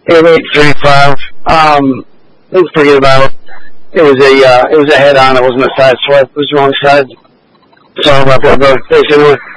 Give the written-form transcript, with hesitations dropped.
8835. Let's forget about it. It was a head on. It wasn't a side swipe. It was the wrong side. Sorry about that, bro. Thanks, everyone.